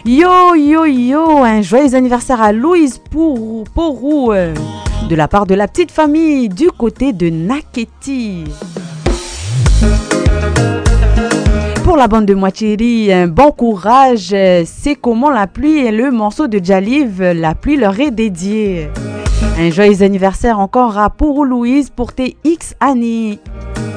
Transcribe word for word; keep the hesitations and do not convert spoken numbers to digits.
Yo, yo, yo, un joyeux anniversaire à Louise Porou, Porou euh, de la part de la petite famille du côté de Naketi. Pour la bande de Moitieri, un bon courage, c'est comment la pluie et le morceau de Jaliv, la pluie leur est dédiée. Un joyeux anniversaire encore à Porou Louise pour tes X années.